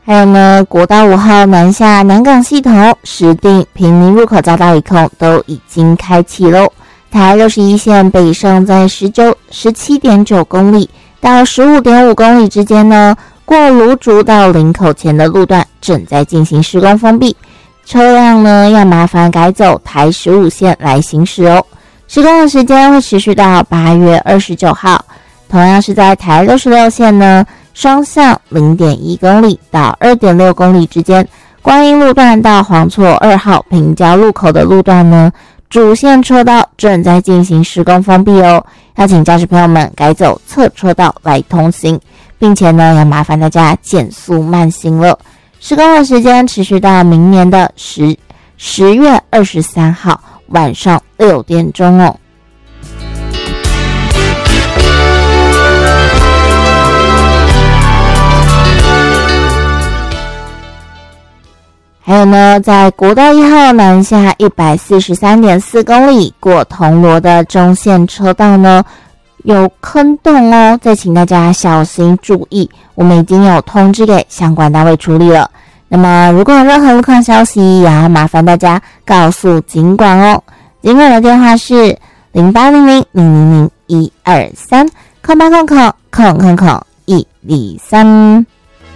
还有呢，国道5号南下南港系统、石碇、平民入口匝道一控都已经开启喽。台61线北上在17.9公里到15.5公里之间呢，过芦竹到林口前的路段正在进行施工封闭，车辆呢要麻烦改走台15线来行驶哦。施工的时间会持续到8月29号。同样是在台66线呢，双向 0.1 公里到 2.6 公里之间，观音路段到黄厝2号平交路口的路段呢，主线车道正在进行施工封闭哦，要请驾驶朋友们改走侧车道来通行，并且呢要麻烦大家减速慢行了。施工的时间持续到明年的10月23号晚上6点钟哦。还有呢，在国道1号南下 143.4 公里过铜锣的中线车道呢，有坑洞哦，再请大家小心注意，我们已经有通知给相关单位处理了。那么如果有任何路况消息，也要麻烦大家告诉警管哦。警管的电话是0800000123，0800000123。